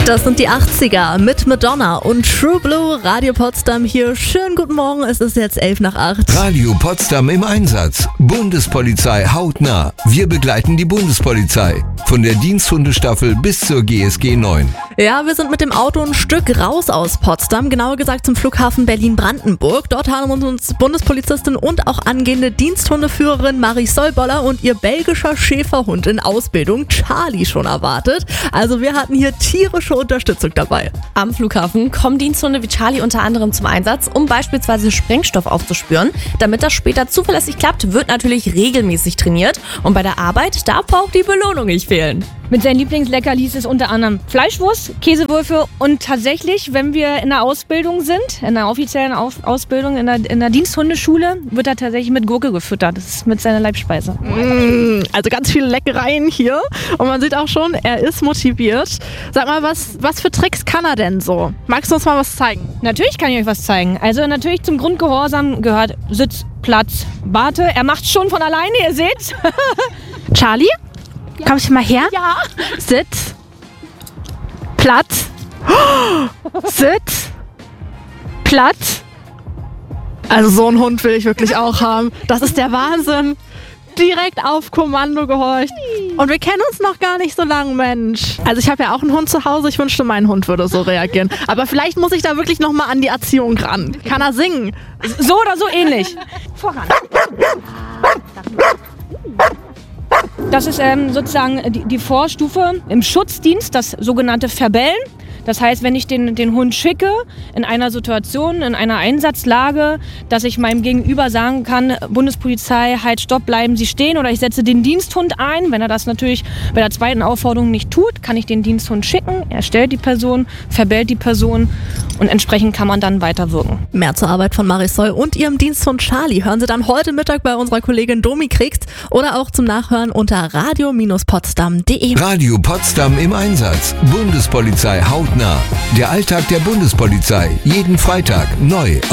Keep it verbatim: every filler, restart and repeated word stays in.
Das sind die achtziger mit Madonna und True Blue. Radio Potsdam hier. Schönen guten Morgen, es ist jetzt elf nach acht. Radio Potsdam im Einsatz. Bundespolizei hautnah. Wir begleiten die Bundespolizei. Von der Diensthundestaffel bis zur G S G neun. Ja, wir sind mit dem Auto ein Stück raus aus Potsdam, genauer gesagt zum Flughafen Berlin-Brandenburg. Dort haben uns Bundespolizistin und auch angehende Diensthundeführerin Marisol Boller und ihr belgischer Schäferhund in Ausbildung, Charlie, schon erwartet. Also wir hatten hier tierische Unterstützung dabei. Am Flughafen kommen Diensthunde wie Charlie unter anderem zum Einsatz, um beispielsweise Sprengstoff aufzuspüren. Damit das später zuverlässig klappt, wird natürlich regelmäßig trainiert. Und bei der Arbeit darf auch die Belohnung nicht fehlen. Mit seinen Lieblingsleckerlis ist unter anderem Fleischwurst, Käsewürfel und tatsächlich, wenn wir in der Ausbildung sind, in der offiziellen Auf- Ausbildung, in der, in der Diensthundeschule, wird er tatsächlich mit Gurke gefüttert. Das ist mit seiner Leibspeise. Mmh, also ganz viele Leckereien hier und man sieht auch schon, er ist motiviert. Sag mal, was, was für Tricks kann er denn so? Magst du uns mal was zeigen? Natürlich kann ich euch was zeigen. Also natürlich zum Grundgehorsam gehört Sitz, Platz, Warte. Er macht schon von alleine, ihr seht. Charlie? Ja. Kommst du mal her? Ja. Sitz. Platz. Oh, Sitz. Platz. Also so einen Hund will ich wirklich auch haben. Das ist der Wahnsinn. Direkt auf Kommando gehorcht. Und wir kennen uns noch gar nicht so lange, Mensch. Also ich habe ja auch einen Hund zu Hause. Ich wünschte, mein Hund würde so reagieren. Aber vielleicht muss ich da wirklich noch mal an die Erziehung ran. Kann er singen? So oder so ähnlich. Voran. Das ist ähm, sozusagen die, die Vorstufe im Schutzdienst, das sogenannte Verbellen. Das heißt, wenn ich den, den Hund schicke in einer Situation, in einer Einsatzlage, dass ich meinem Gegenüber sagen kann, Bundespolizei, halt, stopp, bleiben Sie stehen, oder ich setze den Diensthund ein. Wenn er das natürlich bei der zweiten Aufforderung nicht tut, kann ich den Diensthund schicken. Er stellt die Person, verbellt die Person und entsprechend kann man dann weiterwirken. Mehr zur Arbeit von Marisol und ihrem Diensthund Charlie hören Sie dann heute Mittag bei unserer Kollegin Domi Kriegst oder auch zum Nachhören unter radio potsdam punkt de. Radio Potsdam im Einsatz. Bundespolizei hautnah. Der Alltag der Bundespolizei. Jeden Freitag neu.